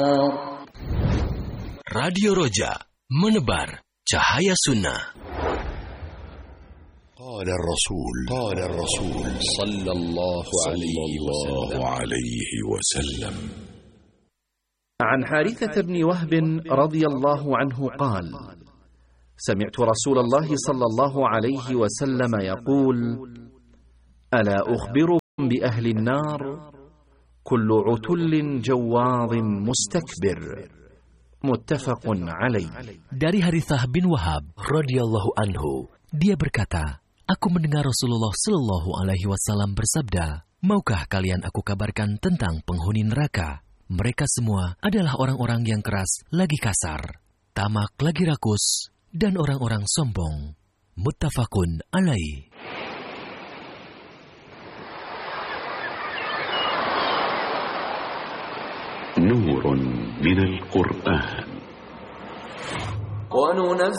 Radio Roja, menebar cahaya sunnah. قال الرسول صلى الله عليه وسلم عن حارثة بن وهب رضي الله عنه قال: سمعت رسول الله صلى الله عليه وسلم يقول: ألا أخبركم بأهل النار كل عتل جواظ مستكبر. متفق عليه. Dari Harithah bin Wahab radhiyallahu anhu, dia berkata, aku mendengar Rasulullah sallallahu alaihi wasallam bersabda, maukah kalian aku kabarkan tentang penghuni neraka? Mereka semua adalah orang-orang yang keras lagi kasar, tamak lagi rakus, dan orang-orang sombong. Muttafaqun alaih. نور من القرآن. وننزل